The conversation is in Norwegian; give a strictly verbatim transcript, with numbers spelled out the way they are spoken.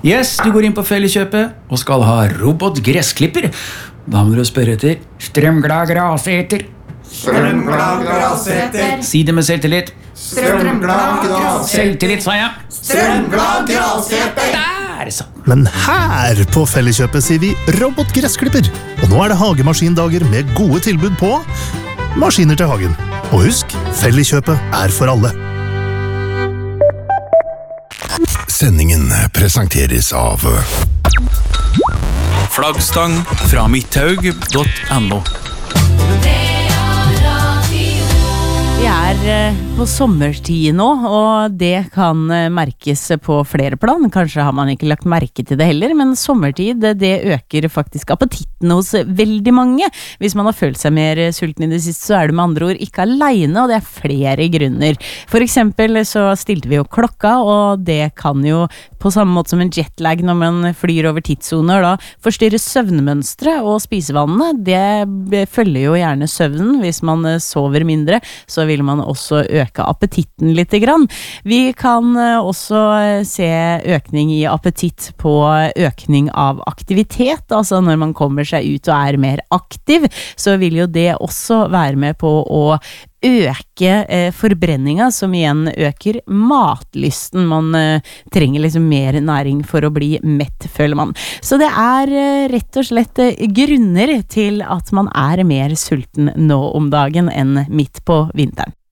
Yes, du går inn på Felleskjøpet og skal ha robotgressklipper. Da må du spørre etter strømglad graseter. Strømglad graseter. Si det med selvtillit. Strømglad graseter. Selvtillit, sa jeg. Strømglad graseter. Der, sa den. Men her på Felleskjøpet sier vi robotgressklipper. Og nå er det hagemaskindager med gode tilbud på maskiner til hagen. Og husk, Felleskjøpet er for alle. Sendingen presenteres av Flaggstang fra midthaug punktum no. Vi er på sommertid nå, og det kan merkes på flere plan. Kanskje har man ikke lagt merke til det heller, men sommertid, det øker faktisk appetitten hos veldig mange. Hvis man har følt seg mer sulten i det siste, så er du med andre ord ikke alene, og det er flere grunner. For eksempel så stilte vi jo klokka, og det kan jo på samme måte som en jetlag når man flyr over tidssoner, da forstyrre søvnmønstre og spisevannene. Det følger jo gjerne søvnen. Hvis man sover mindre, så vil man også øke appetitten litt grann. Vi kan også se økning i appetitt på økning av aktivitet, altså når man kommer seg ut og er mer aktiv, så vil jo det også være med på å øke eh, forbrenninga, som igjen øker matlysten. Man eh, trenger liksom mer næring for å bli mett, føler man. Så det er eh, rett og slett eh, grunner til at man er mer sulten nå om dagen enn midt på vinteren.